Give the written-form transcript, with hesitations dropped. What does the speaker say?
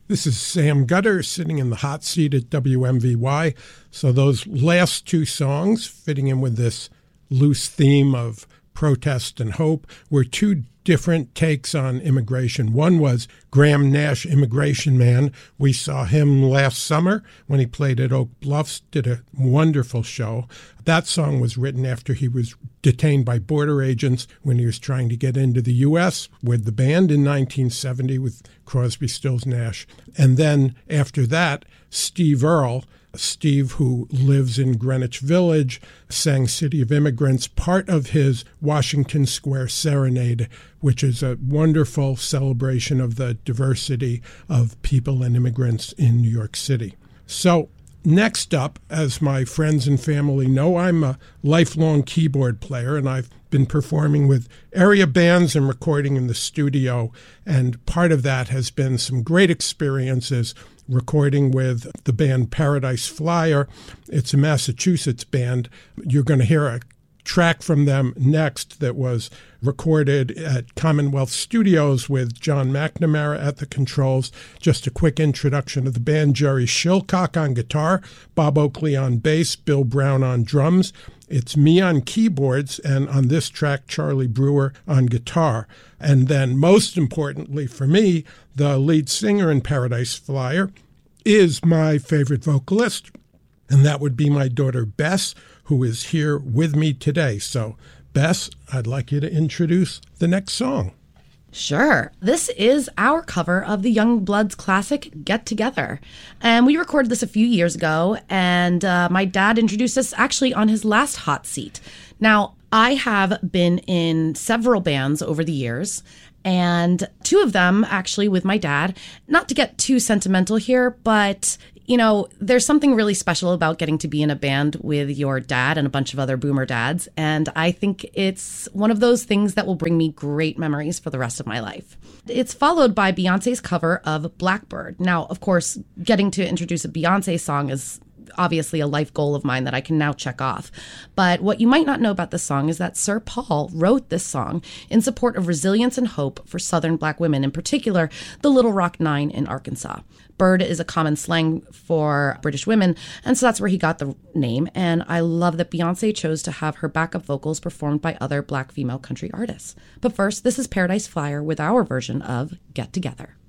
This is Sam Gutter sitting in the hot seat at WMVY. So those last two songs, fitting in with this loose theme of protest and hope, were two different takes on immigration. One was Graham Nash, Immigration Man. We saw him last summer when he played at Oak Bluffs, did a wonderful show. That song was written after he was detained by border agents when he was trying to get into the U.S. with the band in 1970 with Crosby, Stills, Nash. And then after that, Steve Earle, Steve, who lives in Greenwich Village, sang City of Immigrants, part of his Washington Square Serenade, which is a wonderful celebration of the diversity of people and immigrants in New York City. So next up, as my friends and family know, I'm a lifelong keyboard player, and I've been performing with area bands and recording in the studio, and part of that has been some great experiences recording with the band Paradise Flyer. It's a Massachusetts band. You're going to hear a track from them next that was recorded at Commonwealth Studios with John McNamara at the controls. Just a quick introduction of the band: Jerry Shilcock on guitar, Bob Oakley on bass, Bill Brown on drums. It's me on keyboards, and on this track, Charlie Brewer on guitar. And then, most importantly for me, the lead singer in Paradise Flyer is my favorite vocalist, and that would be my daughter Bess, who is here with me today. So, Bess, I'd like you to introduce the next song. Sure. This is our cover of the Youngbloods classic, Get Together. And we recorded this a few years ago, and my dad introduced us actually on his last hot seat. Now, I have been in several bands over the years, and two of them actually with my dad. Not to get too sentimental here, but you know, there's something really special about getting to be in a band with your dad and a bunch of other boomer dads. And I think it's one of those things that will bring me great memories for the rest of my life. It's followed by Beyonce's cover of Blackbird. Now, of course, getting to introduce a Beyonce song is obviously a life goal of mine that I can now check off. But what you might not know about this song is that Sir Paul wrote this song in support of resilience and hope for Southern Black women, in particular, the Little Rock Nine in Arkansas. Bird is a common slang for British women, and so that's where he got the name. And I love that Beyonce chose to have her backup vocals performed by other Black female country artists. But first, this is Paradise Flyer with our version of Get Together.